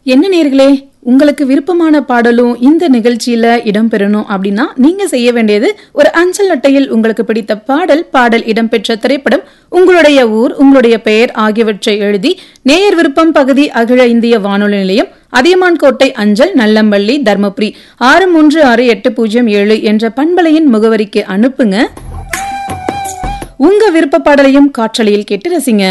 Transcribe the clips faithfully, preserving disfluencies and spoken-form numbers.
என்ன நேர்களே, உங்களுக்கு விருப்பமான பாடலும் இந்த நிகழ்ச்சியில இடம்பெறணும் அப்படின்னா நீங்க செய்ய வேண்டியது ஒரு அஞ்சல் அட்டையில் உங்களுக்கு பிடித்த பாடல், பாடல் இடம்பெற்ற திரைப்படம், உங்களுடைய ஊர், உங்களுடைய பெயர் ஆகியவற்றை எழுதி நேயர் விருப்பம் பகுதி அகில இந்திய வானொலி நிலையம், அதியமான் கோட்டை அஞ்சல், நல்லம்பள்ளி, தர்மபுரி ஆறு மூன்று ஆறு எட்டு பூஜ்ஜியம் ஏழு என்ற பண்பலையின் முகவரிக்கு அனுப்புங்க. உங்க விருப்ப பாடலையும் காற்றலையில் கேட்டு ரசிங்க.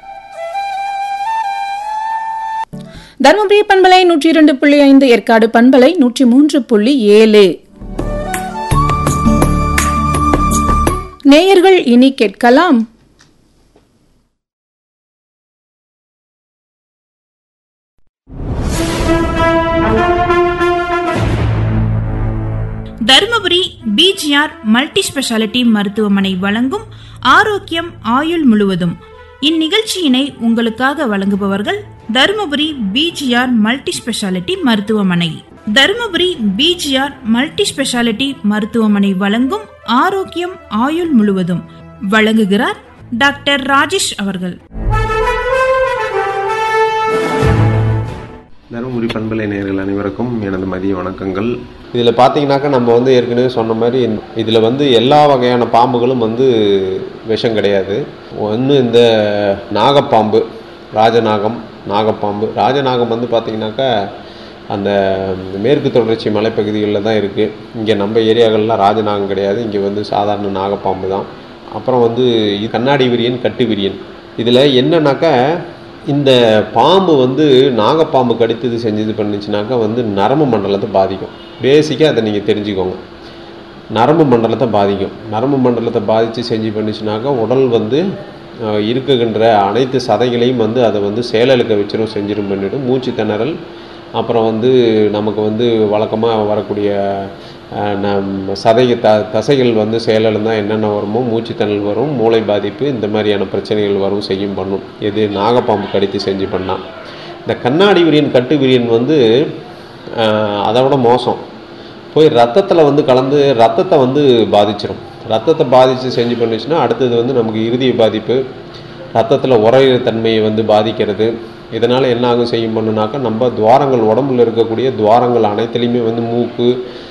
தர்மபுரி பண்பலை நூற்றி இரண்டு புள்ளி ஐந்து, ஏற்காடு பண்பலை நூற்றி மூன்று புள்ளி ஏழு. நேயர்கள் இனி கேட்கலாம். தருமபுரி பிஜிஆர் மல்டி ஸ்பெஷாலிட்டி மருத்துவமனை வழங்கும் ஆரோக்கியம் ஆயுள் முழுவதும். இந்நிகழ்ச்சியினை உங்களுக்காக வழங்குபவர்கள் தருமபுரி பிஜிஆர் மல்டி ஸ்பெஷாலிட்டி மருத்துவமனை. தருமபுரி பிஜிஆர் மல்டி ஸ்பெஷாலிட்டி மருத்துவமனை வழங்கும் ஆரோக்கியம் ஆயுள் முழுவதும் வழங்குகிறார் டாக்டர் ராஜேஷ் அவர்கள். தருமபுரி பண்பலை நேயர்கள் அனைவருக்கும் எனது மதிய வணக்கங்கள். இதில் பார்த்தீங்கன்னாக்கா நம்ம வந்து ஏற்கனவே சொன்ன மாதிரி இதில் வந்து எல்லா வகையான பாம்புகளும் வந்து விஷம் கிடையாது. ஒன்று இந்த நாகப்பாம்பு, ராஜநாகம், நாகப்பாம்பு. ராஜநாகம் வந்து பார்த்திங்கனாக்கா அந்த மேற்கு தொடர்ச்சி மலைப்பகுதிகளில் தான் இருக்குது. இங்கே நம்ம ஏரியாக்கள்லாம் ராஜநாகம் கிடையாது, இங்கே வந்து சாதாரண நாகப்பாம்பு தான். அப்புறம் வந்து கண்ணாடி விரியன், கட்டு விரியன். இதில் என்னன்னாக்கா இந்த பாம்பு வந்து நாகப்பாம்பு கடித்தது செஞ்சது பண்ணிச்சுனாக்கா வந்து நரம்பு மண்டலத்தை பாதிக்கும். பேசிக்காக அதை நீங்கள் தெரிஞ்சுக்கோங்க. நரம்பு மண்டலத்தை பாதிக்கும். நரம்பு மண்டலத்தை பாதித்து செஞ்சு பண்ணிச்சுனாக்கா உடல் வந்து இருக்குகின்ற அனைத்து சதைகளையும் வந்து அதை வந்து செயலிழக்க வச்சிடும், செஞ்சிடும் பண்ணிவிடும். மூச்சு திணறல், அப்புறம் வந்து நமக்கு வந்து வழக்கமாக வரக்கூடிய சதை த தசைகள் வந்து செயலிழந்தால் என்னென்ன வருமோ, மூச்சு திணறல் வரும், மூளை பாதிப்பு, இந்த மாதிரியான பிரச்சனைகள் வரும், செய்யும் பண்ணும். இது நாகப்பாம்பு கடித்து செஞ்சு பண்ணால். இந்த கண்ணாடி விரியன், கட்டு விரியன் வந்து அதை விட மோசம். போய் ரத்தத்தில் வந்து கலந்து ரத்தத்தை வந்து பாதிச்சிடும். ரத்தத்தை பாதித்து செஞ்சு பண்ணிச்சுன்னா அடுத்தது வந்து நமக்கு இருதய பாதிப்பு, ரத்தத்தில் உறையிற தன்மையை வந்து பாதிக்கிறது. இதனால் என்ன ஆகும் செய்யும் பண்ணுனாக்கா நம்ம துவாரங்கள், உடம்புல இருக்கக்கூடிய துவாரங்கள் அனைத்துலேயுமே வந்து மூக்கு,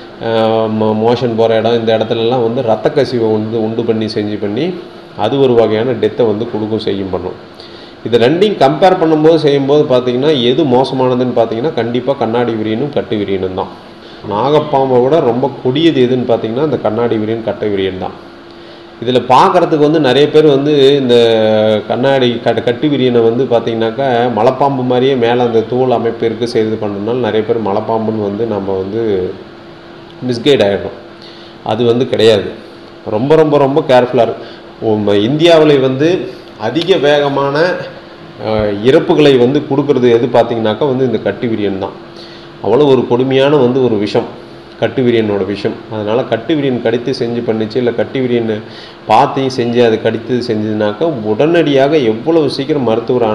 மோஷன் போகிற இடம், இந்த இடத்துலலாம் வந்து ரத்த கசிவை வந்து உண்டு பண்ணி செஞ்சு பண்ணி அது ஒரு வகையான டெத்தை வந்து கொடுக்கும், செய்யும் பண்ணும். இது ரெண்டையும் கம்பேர் பண்ணும்போது செய்யும்போது பார்த்திங்கன்னா எது மோசமானதுன்னு பார்த்திங்கன்னா கண்டிப்பாக கண்ணாடி விரியனும் கட்டு விரியனும் தான். நாகப்பாம்பை விட ரொம்ப கொடியது எதுன்னு பார்த்திங்கன்னா இந்த கண்ணாடி விரியன், கட்டு விரியன் தான். இதில் பார்க்குறதுக்கு வந்து நிறைய பேர் வந்து இந்த கண்ணாடி கட்டு கட்டு விரியனை வந்து பார்த்திங்கனாக்கா மலைப்பாம்பு மாதிரியே மேலே அந்த தூள் அமைப்பு இருக்குது செய்து பண்ணுறதுனால நிறைய பேர் மலைப்பாம்புன்னு வந்து நம்ம வந்து மிஸ்கைட் ஆகிடும். அது வந்து கிடையாது. ரொம்ப ரொம்ப ரொம்ப கேர்ஃபுல்லாக இருக்கும். இந்தியாவில் வந்து அதிக வேகமான இறப்புகளை வந்து கொடுக்கறது எது பார்த்திங்கனாக்கா வந்து இந்த கட்டு விரியன் தான். அவ்வளோ ஒரு கொடுமையான வந்து ஒரு விஷம் கட்டு விரியனோட விஷம். அதனால் கட்டு விரியன் கடித்து செஞ்சு பண்ணிச்சு, இல்லை கட்டு விரியன் பார்த்தையும் செஞ்சு அது கடித்து செஞ்சதுனாக்கா உடனடியாக எவ்வளவு சீக்கிரம் மருத்துவர்